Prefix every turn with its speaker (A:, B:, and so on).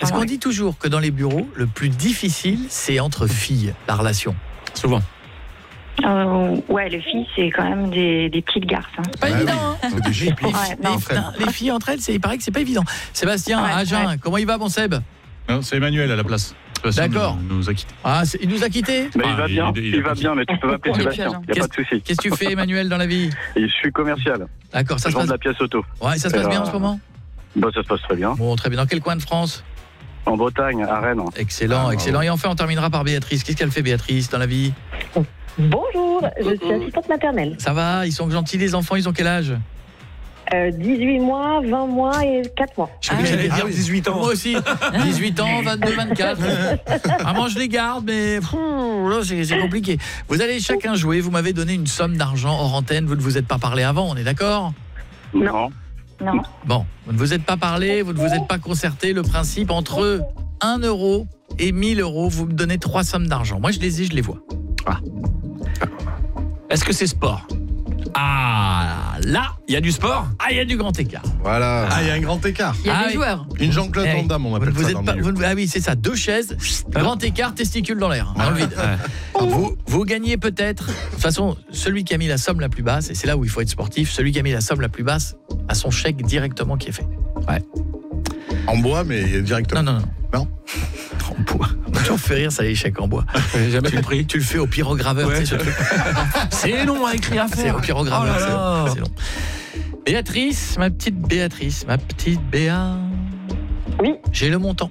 A: Est-ce qu'on dit toujours que dans les bureaux, le plus difficile, c'est entre filles, la relation?
B: Souvent.
C: Ouais, les filles, c'est quand même des petites garces. Hein.
A: Pas évident, hein.
D: C'est des gipes.
A: Les filles entre elles, il paraît que c'est pas évident. Sébastien, Agen, comment il va, mon Seb?
E: Non, c'est Emmanuel à la place.
A: D'accord.
E: Nous a quittés.
A: Ah, il nous a quittés?
F: Mais il va bien, il va bien, mais tu peux m'appeler Sébastien, il n'y a pas de souci.
A: Qu'est-ce que tu fais, Emmanuel, dans la vie?
F: Et je suis commercial.
A: D'accord, ça
F: Je
A: se
F: vends
A: passe
F: de la pièce auto.
A: Ouais, ça se passe bien en ce moment?
F: Bah, ça se passe très bien.
A: Bon, très bien. Dans quel coin de France?
F: En Bretagne, à Rennes.
A: Excellent, excellent. Et enfin, on terminera par Béatrice. Qu'est-ce qu'elle fait, Béatrice, dans la vie?
G: Bonjour, je suis assistante maternelle.
A: Ça va? Ils sont gentils, les enfants? Ils ont quel âge?
G: 18 mois, 20 mois et 4 mois.
A: Je crois que j'allais dire
B: 18 ans.
A: Moi aussi. 18 ans, 22, 24. Vraiment, je les garde, mais là, c'est compliqué. Vous allez chacun jouer. Vous m'avez donné une somme d'argent hors antenne. Vous ne vous êtes pas parlé avant, on est d'accord?
F: Non.
C: Non.
A: Bon, vous ne vous êtes pas parlé, vous ne vous êtes pas concerté. Le principe, entre 1 euro et 1000 euros, vous me donnez 3 sommes d'argent. Moi, je les ai, je les vois.
B: Est-ce que c'est sport?
A: Ah, là,
B: Il y a du sport?
A: ah, il y a du grand écart.
D: Voilà. Ah, il y a un grand écart.
H: Il y a
A: Ah
H: des
A: oui.
H: joueurs.
D: Une Jean-Claude Van Damme, on
A: Vous,
D: appelle
A: vous
D: ça
A: êtes
D: dans
A: pas,
D: le milieu.
A: ah oui, c'est ça, 2 chaises, grand écart, testicule dans l'air, dans le vide. Vous gagnez peut-être. De toute façon, celui qui a mis la somme la plus basse, et c'est là où il faut être sportif, celui qui a mis la somme la plus basse a son chèque directement qui est fait.
D: En bois, mais directement.
A: Non.
D: Non.
A: En bois. Tu me fais rire, ça, les chèques en bois.
B: J'ai jamais compris.
A: Tu le fais au pyrograveur,
B: Ouais.
A: tu sais, ce truc.
B: C'est long à écrire à
A: C'est
B: faire.
A: au pyrograveur,
B: Oh là là.
A: c'est long. Béatrice, ma petite Béa.
G: Oui.
A: J'ai le montant.